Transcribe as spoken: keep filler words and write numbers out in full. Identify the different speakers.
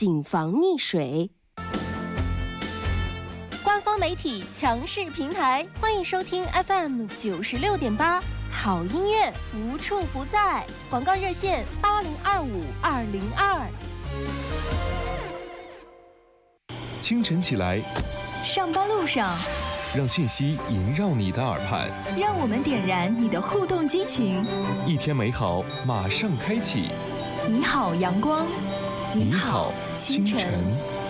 Speaker 1: 谨防溺水。
Speaker 2: 官方媒体强势平台，欢迎收听 F M 九十六点八，好音乐无处不在。广告热线八零二五二零二。
Speaker 3: 清晨起来，
Speaker 4: 上班路上，
Speaker 3: 让讯息萦绕你的耳畔，
Speaker 4: 让我们点燃你的互动激情。
Speaker 3: 一天美好马上开启。
Speaker 4: 你好，阳光。
Speaker 3: 你好，清晨。